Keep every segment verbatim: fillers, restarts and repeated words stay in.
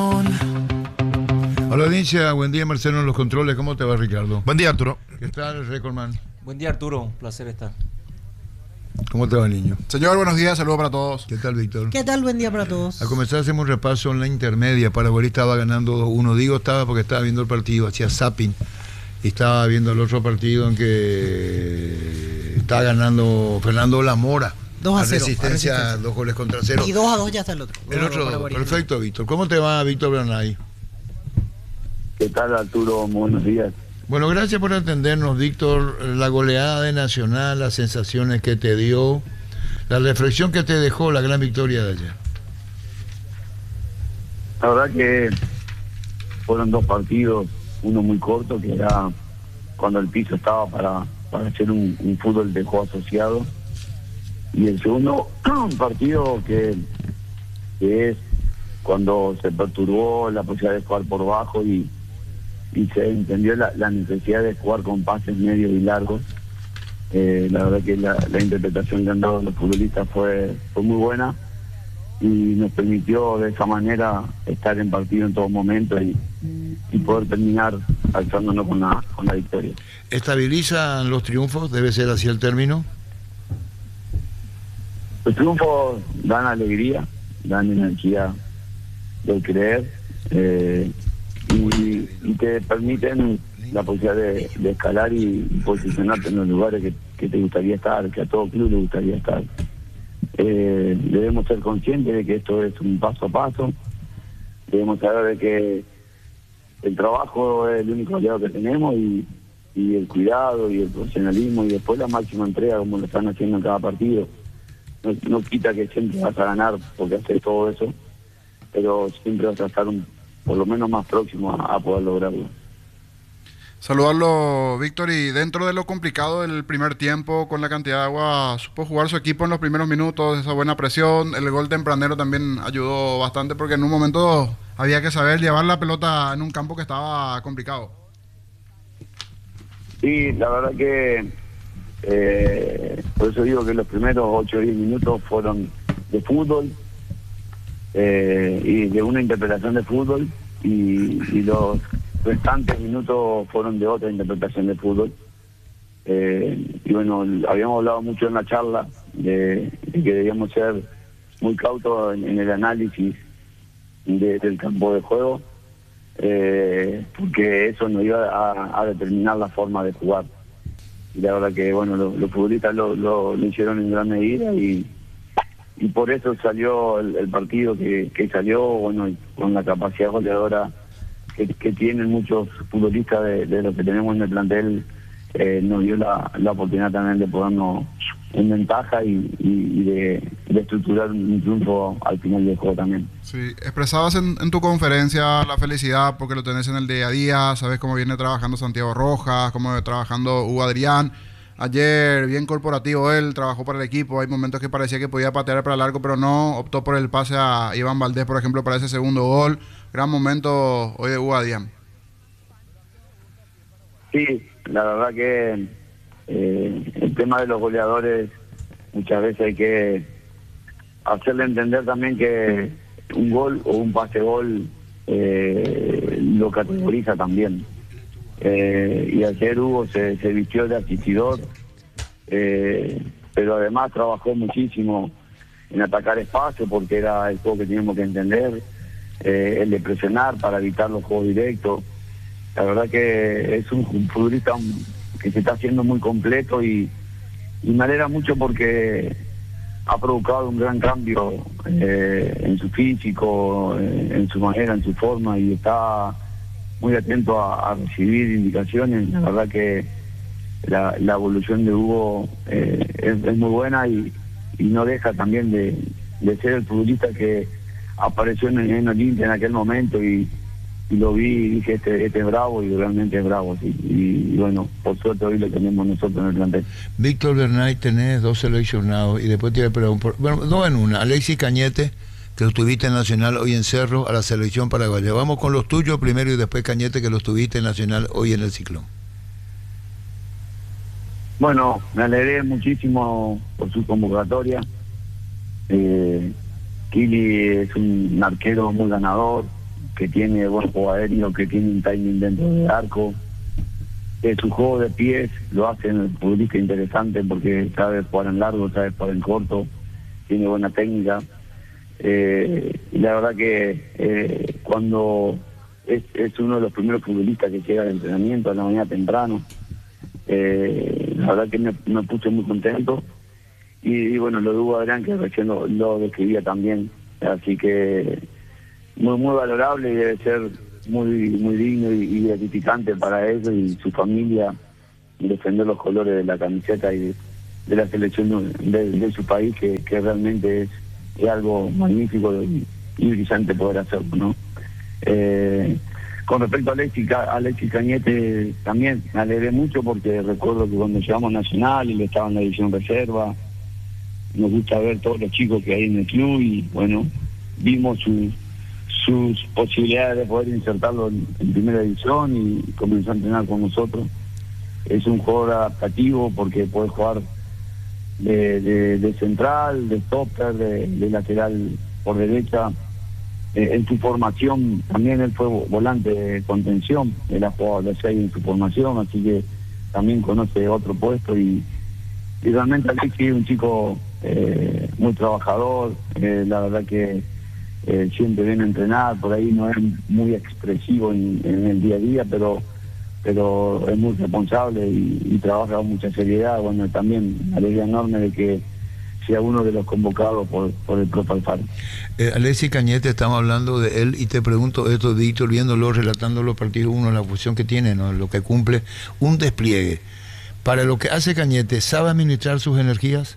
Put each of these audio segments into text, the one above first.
Hola audiencia, buen día Marcelo en los controles, ¿cómo te va Ricardo? Buen día Arturo. ¿Qué tal Recordman? Buen día Arturo, un placer estar. ¿Cómo te va niño? Señor, buenos días, saludos para todos. ¿Qué tal Víctor? ¿Qué tal? Buen día para todos. A comenzar hacemos un repaso en la intermedia. Paraguay estaba ganando dos uno. Digo estaba porque estaba viendo el partido, hacía zapping. Y estaba viendo el otro partido en que estaba ganando Fernando Lamora. dos a cero. Resistencia, Resistencia. dos goles contra cero. Y dos a dos ya está el otro. El otro, Paraguay. perfecto Víctor. ¿Cómo te va Víctor Bernay? ¿Qué tal Arturo? Muy buenos días. Bueno, gracias por atendernos Víctor. La goleada de Nacional, las sensaciones que te dio, la reflexión que te dejó la gran victoria de ayer. La verdad que fueron dos partidos, uno muy corto, que era cuando el piso estaba para, para hacer un, un fútbol de juego asociado, y el segundo un partido que, que es cuando se perturbó la posibilidad de jugar por bajo y, y se entendió la, la necesidad de jugar con pases medios y largos. Eh, la verdad que la, la interpretación que han dado los futbolistas fue, fue muy buena y nos permitió de esa manera estar en partido en todo momento y, y poder terminar alzándonos con la, con la victoria. ¿Estabilizan los triunfos? ¿Debe ser así el término? Los triunfos dan alegría, dan energía de creer eh, y, y te permiten la posibilidad de, de escalar y, y posicionarte en los lugares que, que te gustaría estar, que a todo club le gustaría estar. Eh, debemos ser conscientes de que esto es un paso a paso, debemos saber de que el trabajo es el único aliado que tenemos y, y el cuidado y el profesionalismo y después la máxima entrega como lo están haciendo en cada partido. No, no quita que siempre vas a ganar porque haces todo eso, pero siempre vas a estar un, por lo menos más próximo a, a poder lograrlo. Saludarlo, Víctor, y dentro de lo complicado del primer tiempo, con la cantidad de agua, supo jugar su equipo en los primeros minutos, esa buena presión, el gol tempranero también ayudó bastante porque en un momento había que saber llevar la pelota en un campo que estaba complicado. Sí, la verdad que eh, por eso digo que los primeros ocho o diez minutos fueron de fútbol eh, y de una interpretación de fútbol y, y los restantes minutos fueron de otra interpretación de fútbol. Eh, y bueno, habíamos hablado mucho en la charla de, de que debíamos ser muy cautos en, en el análisis de, del campo de juego, eh, porque eso nos iba a, a determinar la forma de jugar. Y la verdad que bueno, lo, los futbolistas lo, lo, lo hicieron en gran medida y, y por eso salió el, el partido que, que salió, bueno, y con la capacidad goleadora Que, que tienen muchos futbolistas de, de los que tenemos en el plantel, eh, nos dio la, la oportunidad también de ponernos en ventaja y, y, y de, de estructurar un triunfo al final del juego también. Sí, expresabas en, en tu conferencia la felicidad porque lo tenés en el día a día, sabes cómo viene trabajando Santiago Rojas, cómo viene trabajando Hugo Adrián. Ayer, bien corporativo él, trabajó para el equipo, hay momentos que parecía que podía patear para largo, pero no, optó por el pase a Iván Valdés, por ejemplo, para ese segundo gol. Gran momento hoy de Hugo Adrián. Sí, la verdad que eh, el tema de los goleadores muchas veces hay que hacerle entender también que un gol o un pase gol eh, lo categoriza también. Eh, y ayer Hugo se, se vistió de asistidor, eh, pero además trabajó muchísimo en atacar espacio porque era el juego que teníamos que entender, eh, el de presionar para evitar los juegos directos. La verdad que es un, un futbolista que se está haciendo muy completo y, y me alegra mucho porque ha provocado un gran cambio eh, en su físico, eh, en su manera, en su forma y está muy atento a, a recibir indicaciones. La verdad que la, la evolución de Hugo eh, es, es muy buena y, y no deja también de, de ser el futbolista que apareció en, en Olimpia en aquel momento y, y lo vi y dije, este, este es bravo y realmente es bravo. Sí. Y, y bueno, por suerte hoy lo tenemos nosotros en el plantel. Víctor Bernay, tenés dos seleccionados y después te voy a preguntar, bueno, dos en una, Alexis Cañete, que lo tuviste en Nacional, hoy en Cerro, a la selección paraguaya. Vamos con los tuyos primero y después Cañete, que los tuviste en Nacional, hoy en el Ciclón. Bueno, me alegré muchísimo por su convocatoria. Eh, Kili es un arquero muy ganador, que tiene buen juego aéreo, que tiene un timing dentro del arco. Eh, su juego de pies lo hace un futbolista interesante porque sabe jugar en largo, sabe jugar en corto, tiene buena técnica. Eh, y la verdad que eh, cuando es, es uno de los primeros futbolistas que llega al entrenamiento a la mañana temprano, eh, la verdad que me, me puse muy contento. Y, y bueno, lo de Hugo Adrián, que recién lo, lo describía también, así que muy muy valorable y debe ser muy muy digno y, y gratificante para ellos y su familia defender los colores de la camiseta y de, de la selección de, de su país, que, que realmente es, es algo magnífico y, y brillante poder hacerlo, ¿no? Eh, con respecto a Alexis, a Alexis Cañete, también me alegré mucho porque recuerdo que cuando llegamos a Nacional y le estaba en la división reserva, nos gusta ver todos los chicos que hay en el club y bueno, vimos su, sus posibilidades de poder insertarlo en, en primera división y comenzó a entrenar con nosotros. Es un jugador adaptativo porque puede jugar de, de, de central, de stopper, de, de lateral por derecha. Eh, en su formación también él fue volante de contención, él ha jugado de seis en su formación, así que también conoce otro puesto y, y realmente Alexis es un chico eh, muy trabajador, eh, la verdad que eh, siempre viene a entrenar, por ahí no es muy expresivo en, en el día a día, pero pero es muy responsable y, y trabaja con mucha seriedad. Bueno, también alegría enorme de que sea uno de los convocados por, por el propio Alfaro. Eh, Alexis Cañete, estamos hablando de él y te pregunto esto, Víctor, viéndolo, relatando los partidos uno, la función que tiene, ¿no? Lo que cumple, un despliegue. Para lo que hace Cañete, ¿sabe administrar sus energías?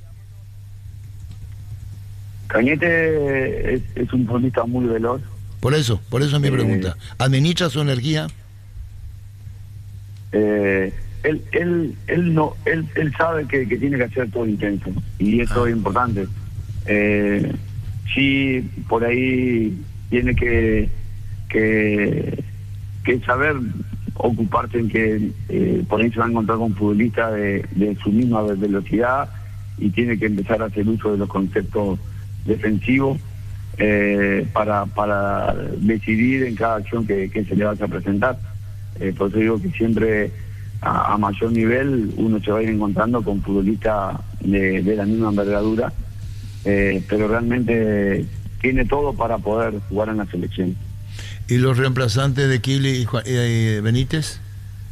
Cañete es, es un futbolista muy veloz. Por eso, por eso es mi Eh, pregunta. ¿Administra su energía? Eh, él, él, él no, él, él sabe que, que tiene que hacer todo intenso y eso es importante. Eh, sí, por ahí tiene que, que, que saber ocuparse en que eh, por ahí se va a encontrar con futbolistas de, de su misma velocidad y tiene que empezar a hacer uso de los conceptos defensivos eh, para, para decidir en cada acción que, que se le vaya a presentar. Eh, por eso digo que siempre a, a mayor nivel uno se va a ir encontrando con futbolistas de, de la misma envergadura, eh, pero realmente tiene todo para poder jugar en la selección. ¿Y los reemplazantes de Kili y Juan- eh, Benítez?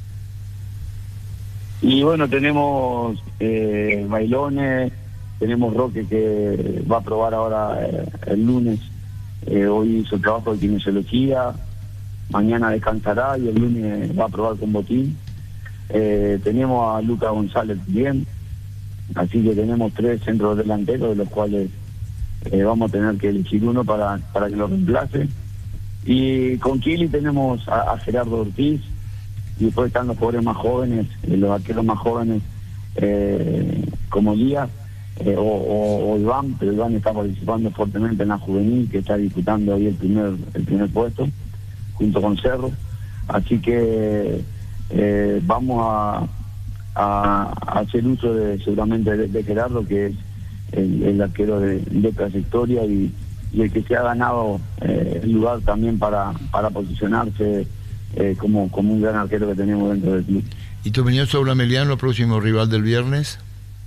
Y bueno, tenemos eh, Bailones, tenemos Roque que va a probar ahora eh, el lunes, eh, hoy hizo trabajo de kinesiología, mañana descansará y el lunes va a probar con Botín. Eh, tenemos a Lucas González bien, así que tenemos tres centros delanteros, de los cuales eh, vamos a tener que elegir uno para, para que lo reemplace. Y con Kili tenemos a, a Gerardo Ortiz, y después están los jugadores más jóvenes, eh, los arqueros más jóvenes, eh, como Lía eh, o, o, o Iván, pero Iván está participando fuertemente en la juvenil, que está disputando ahí el primer, el primer puesto, junto con Cerro. Así que eh, vamos a, a, a hacer uso de seguramente de, de Gerardo, que es el, el arquero de, de trayectoria y, y el que se ha ganado eh, el lugar también para, para posicionarse eh, como, como un gran arquero que tenemos dentro del club. ¿Y tu opinión sobre Ameliano, el próximo rival del viernes?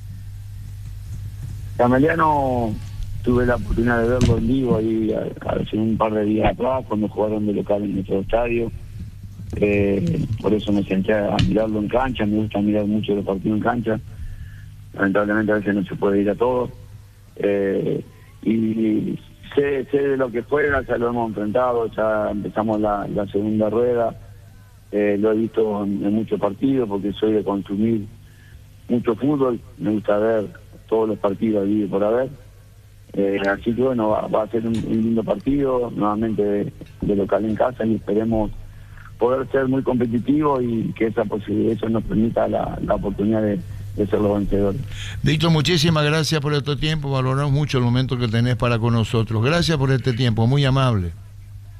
Ameliano tuve la oportunidad de verlo en vivo ahí hace un par de días atrás cuando jugaron de local en nuestro estadio. Eh, por eso me senté a mirarlo en cancha, me gusta mirar mucho los partidos en cancha. Lamentablemente a veces no se puede ir a todos. Eh, y sé, sé de lo que fuera, ya lo hemos enfrentado, ya empezamos la, la segunda rueda. Eh, lo he visto en, en muchos partidos porque soy de consumir mucho fútbol, me gusta ver todos los partidos ahí por haber. Eh, así que bueno, va, va a ser un, un lindo partido, nuevamente de, de local en casa, y esperemos poder ser muy competitivos y que esa posibilidad, eso nos permita la, la oportunidad de, de ser los vencedores. Víctor, muchísimas gracias por este tiempo, valoramos mucho el momento que tenés para con nosotros. Gracias por este tiempo, muy amable.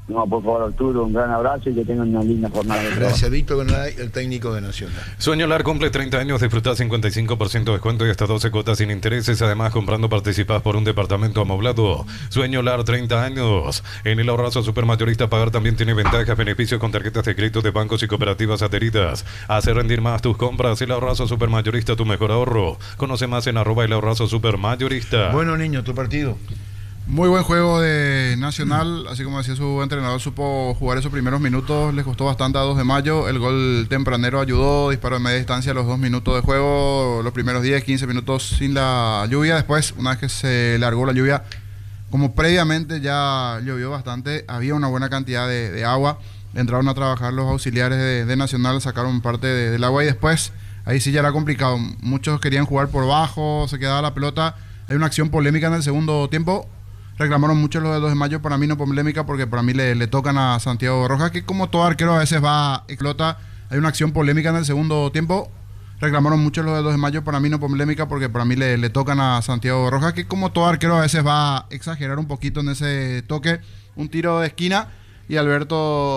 No, por favor, Arturo, un gran abrazo y que tengan una linda jornada de trabajo. Gracias, Víctor Benay, el técnico de Nacional. Sueño Lar cumple treinta años, disfruta cincuenta y cinco por ciento de descuento y hasta doce cuotas sin intereses. Además, comprando participás por un departamento amoblado. Sueño Lar, treinta años. En el ahorrazo supermayorista pagar también tiene ventajas, beneficios con tarjetas de crédito de bancos y cooperativas adheridas. Hace rendir más tus compras. El ahorrazo supermayorista, tu mejor ahorro. Conoce más en arroba el ahorrazo supermayorista. Bueno, niño, tu partido. Muy buen juego de Nacional, así como decía su entrenador, supo jugar esos primeros minutos, les costó bastante a dos de mayo, el gol tempranero ayudó, disparo de media distancia a los dos minutos de juego, los primeros diez, quince minutos sin la lluvia, después, una vez que se largó la lluvia, como previamente ya llovió bastante, había una buena cantidad de, de agua, entraron a trabajar los auxiliares de, de Nacional, sacaron parte de, del agua y después, ahí sí ya era complicado, muchos querían jugar por bajo, se quedaba la pelota, hay una acción polémica en el segundo tiempo. Reclamaron mucho los de dos de mayo, para mí no polémica porque para mí le, le tocan a Santiago Rojas, que como todo arquero a veces va, explota. Hay una acción polémica en el segundo tiempo. Reclamaron mucho los de dos de mayo, para mí no polémica porque para mí le, le tocan a Santiago Rojas, que como todo arquero a veces va a exagerar un poquito en ese toque. Un tiro de esquina y Alberto